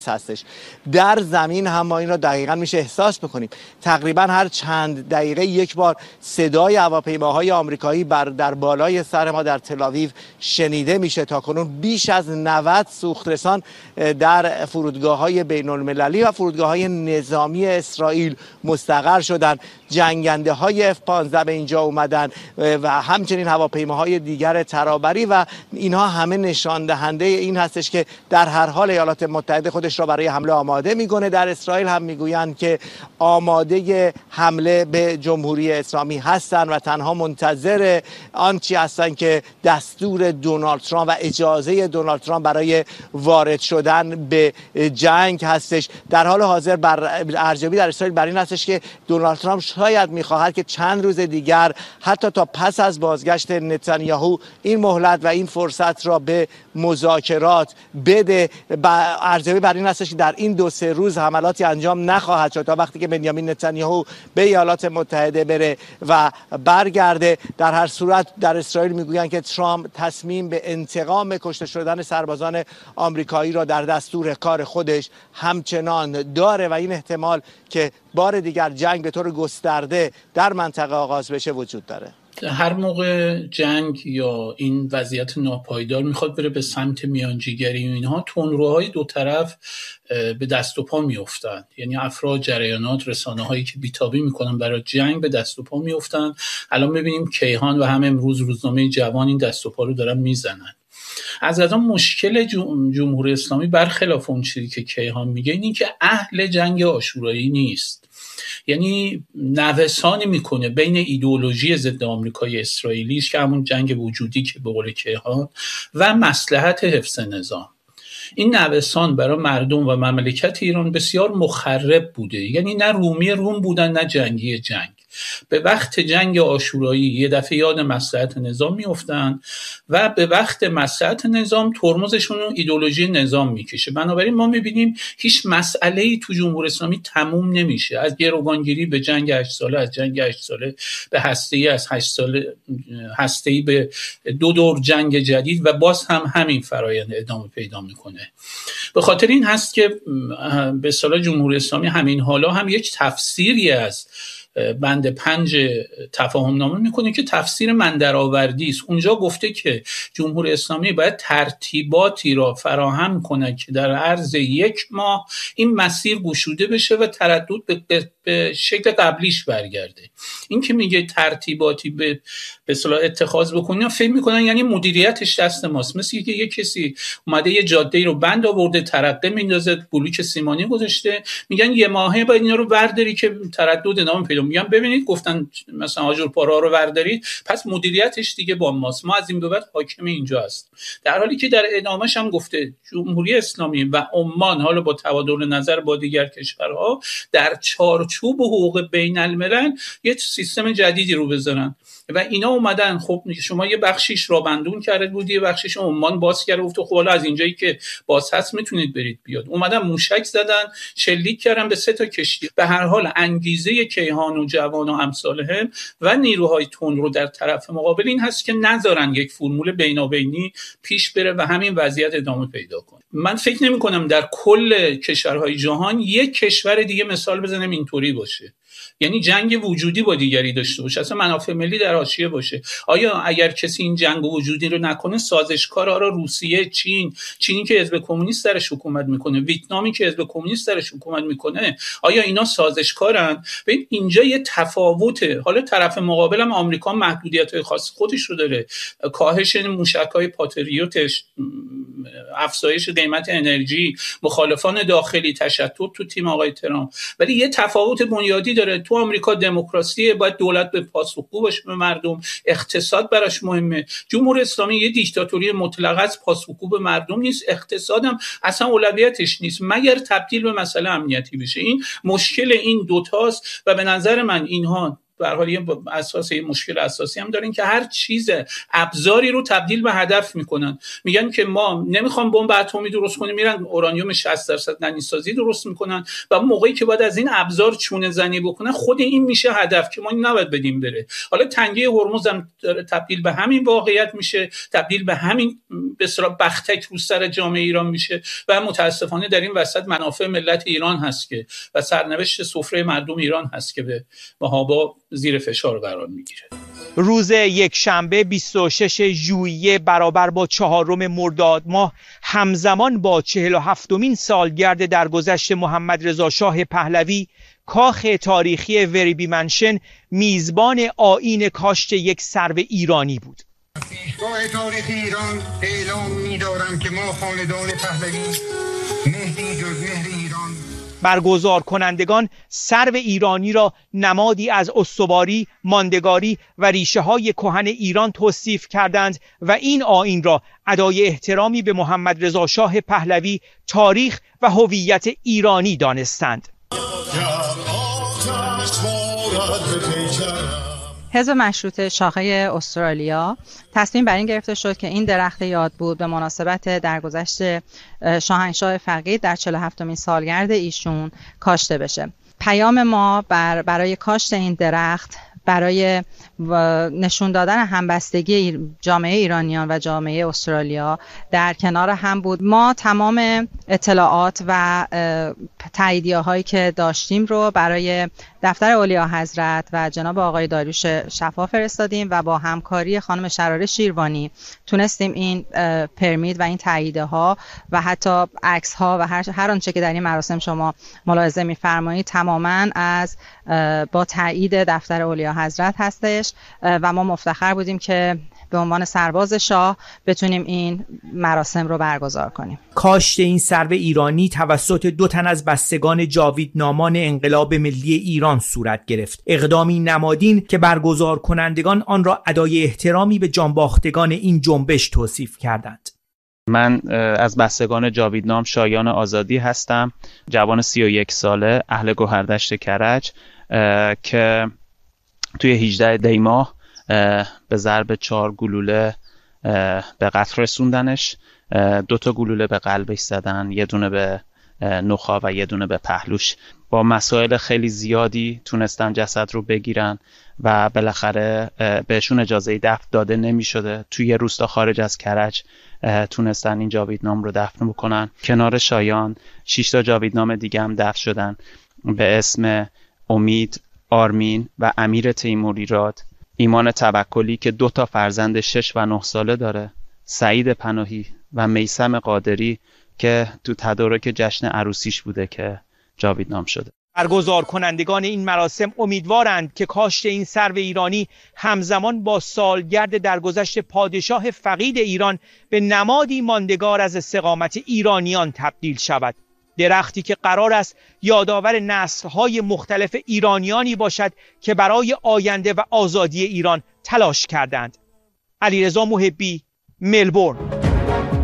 هستش. در زمین هم ما این را دقیقاً میشه احساس بکنیم. تقریباً هر چند دقیقه یک بار صدای هواپیماهای آمریکایی در بالای سر ما در تل‌آویو شنیده میشه. تاکنون بیش از 90 سوخترسان در فرودگاه‌های بین‌المللی و فرودگاه‌های نظامی اسرائیل مستقر شدند. جنگنده‌های F-15 به اینجا اومدن و همچنین هواپیماهای دیگر ترابری و اینها همه نشان دهنده این هستش که در هر حال ایالات متحده خودش را برای حمله آماده میکنه. در اسرائیل هم میگویند که آماده حمله به جمهوری اسلامی هستند و تنها منتظر آنچه هستند که دستور دونالد ترامپ و اجازه دونالد ترامپ برای وارد شدن به جنگ هستش. در حال حاضر ارزیابی در اسرائیل بر این هستش که دونالد ترامپ شاید میخواهد که چند روز دیگر حتی تا پس از بازگشت نتانیاهو این مهلت و این فرصت را به مذاکرات بده. ارزیابی بر این هستش که در این 2-3 روز حملاتی انجام نخواهد شد تا وقتی که بنیامین نتانیاهو به ایالات متحده بره و برگرده. در هر صورت در اسرائیل میگویند که ترامپ تصمیم به انتقام کشته شدن سربازان آمریکایی را در دستور کار خودش همچنان داره و این احتمال که بار دیگر جنگ به طور گسترده در منطقه آغاز بشه وجود داره. هر موقع جنگ یا این وضعیت ناپایدار میخواد بره به سمت میانجیگری و اینها، تندروهای دو طرف به دست و پا میافتن. یعنی افراد، جریانات، رسانه هایی که بیتابی میکنن برای جنگ به دست و پا میافتن. الان میبینیم کیهان و هم امروز روزنامه جوان این دست و پا رو دارن میزنن. از آن مشکل جمهوری اسلامی برخلاف اون چیزی که کیهان میگه اینی که اهل جنگ عاشورایی نیست. یعنی نوسانی میکنه بین ایدئولوژی ضد آمریکای اسرائیلی که همون جنگ وجودی که به قول کیهان و مصلحت حفظ نظام. این نوسان برای مردم و مملکت ایران بسیار مخرب بوده. یعنی نه روم بودن نه جنگی جنگ. به وقت جنگ عاشورایی یه دفعه یاد مصلحت نظام میافتن و به وقت مصلحت نظام ترمزشون رو ایدئولوژی نظام میکشه. بنابراین ما میبینیم هیچ مسئله‌ای تو جمهوری اسلامی تموم نمیشه. از گروگانگیری به جنگ 8 ساله، از جنگ 8 ساله به هسته‌ای، از 8 ساله هسته‌ای به 2 دور جنگ جدید و باز هم همین فرآیند ادامه پیدا میکنه. به خاطر این هست که به اصطلاح جمهوری اسلامی همین حالا هم یک تفسیری از بند 5 تفاهم نامه میکنه که تفسیر من درآوردی است. اونجا گفته که جمهوری اسلامی باید ترتیباتی را فراهم کنه که در عرض 1 ماه این مسیر گشوده بشه و تردد به شکل قبلیش برگرده. این که میگه ترتیباتی به اصطلاح اتخاذ بکنن، فکر میکنن یعنی مدیریتش دست ماست. مثل که یک کسی اومده یه جاده رو بند آورده، ترقه میندازه، بلوک سیمانی گذاشته، میگن 1 ماهه باید اینا رو ورداری که تردد ادامه پیدا. میگن ببینید گفتن مثلا آجر پارا رو وردارید، پس مدیریتش دیگه با ماست، ما از این به بعد حاکم اینجا هست. در حالی که در ادامهش هم گفته جمهوری اسلامی و عمان حالا با تبادل نظر با دیگر کشورها در چارچوب حقوق بین الملل یه سیستم جدیدی رو بذارن و اینا اومدن. خب شما یه بخشیش را بندون کرده بودی، یه بخشیش عمان باز کرده گفت خب حالا از اینجایی که باز هست میتونید برید بیاد. اومدن موشک زدن، شلیک کردن به 3 تا کشتی. به هر حال انگیزه کیهان و جوان و امثالهم و نیروهای تندرو در طرف مقابل این هست که نذارن یک فرمول بینابینی پیش بره و همین وضعیت ادامه پیدا کنه. من فکر نمی کنم در کل کشورهای جهان یک کشور دیگه مثال بزنم اینطوری باشه. یعنی جنگ وجودی با دیگری داشته باشه، اصلا منافع ملی در حاشیه باشه. آیا اگر کسی این جنگ وجودی رو نکنه، سازشکارا را روسیه، چینی که حزب کمونیست درش حکومت میکنه، ویتنامی که حزب کمونیست درش حکومت میکنه، آیا اینا سازشکارن؟ ببین اینجا یه تفاوته. حالا طرف مقابل هم آمریکا محدودیت‌های خاص خودش رو داره، کاهش موشک‌های پاتریوتش، افزایش قیمت انرژی، مخالفان داخلی، تشتت تو تیم آقای ترامپ. ولی یه تفاوت بنیادی داره. تو آمریکا دموکراسی، باید دولت به پاسخگو باشه به مردم، اقتصاد براش مهمه. جمهوری اسلامی یه دیکتاتوری مطلق از پاسخگو به مردم نیست، اقتصادم اصلا اولویتش نیست مگر تبدیل به مسئله امنیتی بشه. این مشکل این دوتاست و به نظر من اینها به هر حال یه مشکل اساسی هم دارن که هر چیز ابزاری رو تبدیل به هدف میکنن. میگن که ما نمیخوام بمب اتمی درست کنیم، میرن اورانیوم 60% ننیسازی درست میکنن و موقعی که بعد از این ابزار چونه زنی بکنن خود این میشه هدف که ما این نباید بدیم بره. حالا تنگه هرمز هم تبدیل به همین واقعیت میشه، تبدیل به همین به اصطلاح بختک رو سر جامعه ایران میشه و متاسفانه در این وسط منافع ملت ایران هست که و سرنوشت سفره مردم ایران هست که به مهابا زیر فشار قرار میگیره. روز یکشنبه 26 ژوئیه برابر با 4 مرداد ماه همزمان با 47مین سالگرد درگذشت محمد رضا شاه پهلوی، کاخ تاریخی وربی منشن میزبان آیین کاشت یک سرو ایرانی بود. پیشگاه تاریخی ایران اعلام می‌دارم که ما خاندان پهلوی مهری جز مهر ایران برگزار کنندگان سرو ایرانی را نمادی از استواری، ماندگاری و ریشه‌های کهن ایران توصیف کردند و این آیین را ادای احترامی به محمد رضا شاه پهلوی، تاریخ و هویت ایرانی دانستند. حزب مشروطه شاخه استرالیا تصمیم بر این گرفته شد که این درخت یاد بود به مناسبت درگذشت شاهنشاه فقید در 47مین سالگرد ایشون کاشته بشه. پیام ما برای کاشت این درخت برای نشون دادن همبستگی جامعه ایرانیان و جامعه استرالیا در کنار هم بود. ما تمام اطلاعات و تاییدیه هایی که داشتیم رو برای دفتر اولیا حضرت و جناب آقای داریوش شفا فرستادیم و با همکاری خانم شراره شیروانی تونستیم این پرمیت و این تاییدیه ها و حتی عکس ها و هر آنچه که در این مراسم شما ملاحظه می‌فرمایید تماما از با تایید دفتر اولیا حضرت هستش و ما مفتخر بودیم که به عنوان سرباز شاه بتونیم این مراسم رو برگزار کنیم. کاشت این سرو ایرانی توسط 2 تن از بستگان جاویدنامان انقلاب ملی ایران صورت گرفت. اقدامی نمادین که برگزار کنندگان آن را ادای احترامی به جانباختگان این جنبش توصیف کردند. من از بستگان جاویدنام شایان آزادی هستم، جوان 31 ساله، اهل گوهردشت کرج که توی 18 دی ماه به ضرب 4 گلوله به قتل رسوندنش. 2 تا گلوله به قلبش زدن، 1 دونه به نخا و 1 دونه به پهلوش. با مسائل خیلی زیادی تونستن جسد رو بگیرن و بالاخره بهشون اجازه دفن داده نمی شده. توی روستا خارج از کرج تونستن این جاویدنام رو دفن بکنن. کنار شایان 6 تا جاویدنام دیگه هم دفن شدن به اسم امید، آرمین و امیر تیموریراد، ایمان توکلی که 2 تا فرزند 6 و 9 ساله داره، سعید پناهی و میثم قادری که تو تدارک جشن عروسیش بوده که جاویدنام شده. برگزار کنندگان این مراسم امیدوارند که کاشت این سرو ایرانی همزمان با سالگرد درگذشت پادشاه فقید ایران به نمادی ماندگار از استقامت ایرانیان تبدیل شود. درختی که قرار است یادآور نسل‌های مختلف ایرانیانی باشد که برای آینده و آزادی ایران تلاش کردند. علیرضا محبی، ملبورن.